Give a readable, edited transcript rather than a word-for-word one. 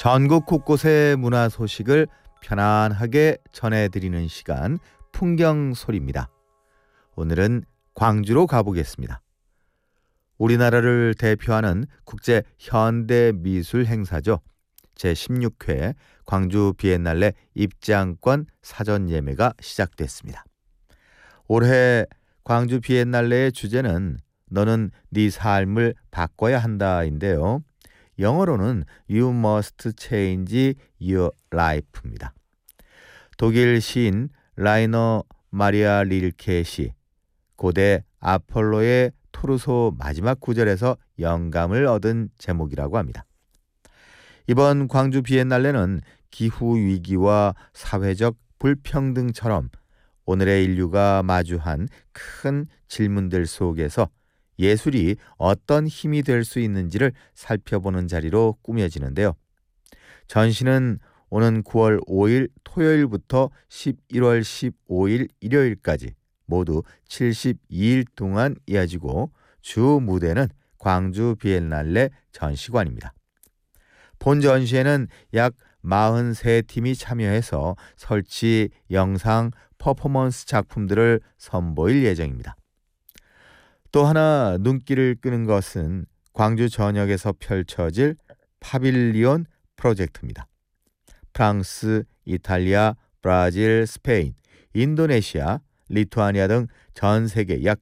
전국 곳곳의 문화 소식을 편안하게 전해드리는 시간 풍경소리입니다. 오늘은 광주로 가보겠습니다. 우리나라를 대표하는 국제 현대미술 행사죠. 제16회 광주 비엔날레 입장권 사전 예매가 시작됐습니다. 올해 광주 비엔날레의 주제는 너는 네 삶을 바꿔야 한다인데요. 영어로는 You must change your life입니다. 독일 시인 라이너 마리아 릴케시 고대 아폴로의 토르소 마지막 구절에서 영감을 얻은 제목이라고 합니다. 이번 광주 비엔날레는 기후 위기와 사회적 불평등처럼 오늘의 인류가 마주한 큰 질문들 속에서 예술이 어떤 힘이 될 수 있는지를 살펴보는 자리로 꾸며지는데요. 전시는 오는 9월 5일 토요일부터 11월 15일 일요일까지 모두 72일 동안 이어지고 주 무대는 광주 비엔날레 전시관입니다. 본 전시에는 약 43팀이 참여해서 설치, 영상, 퍼포먼스 작품들을 선보일 예정입니다. 또 하나 눈길을 끄는 것은 광주 전역에서 펼쳐질 파빌리온 프로젝트입니다. 프랑스, 이탈리아, 브라질, 스페인, 인도네시아, 리투아니아 등 전 세계 약